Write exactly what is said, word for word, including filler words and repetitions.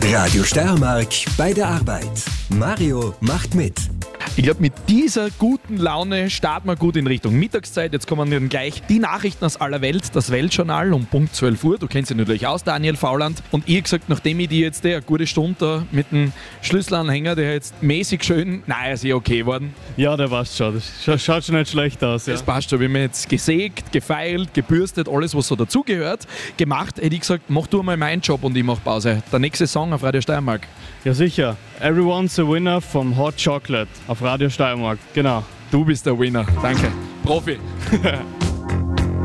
Radio Steiermark bei der Arbeit. Mario macht mit. Ich glaube, mit dieser guten Laune starten wir gut in Richtung Mittagszeit. Jetzt kommen dann gleich die Nachrichten aus aller Welt, das Weltjournal um Punkt zwölf Uhr. Du kennst ihn natürlich aus, Daniel Fauland. Und ich gesagt, nachdem ich die jetzt eine gute Stunde da mit dem Schlüsselanhänger, der jetzt mäßig schön, nein, er ist eh okay geworden. Ja, der passt schon. Das schaut schon nicht schlecht aus. Ja. Das passt schon. Wir haben jetzt gesägt, gefeilt, gebürstet, alles, was so dazugehört, gemacht. Hätte ich gesagt, mach du mal meinen Job und ich mach Pause. Der nächste Song auf Radio Steiermark. Ja, sicher. Everyone's a Winner vom Hot Chocolate auf Radio Steiermark. Genau. Du bist der Winner. Danke. Profi.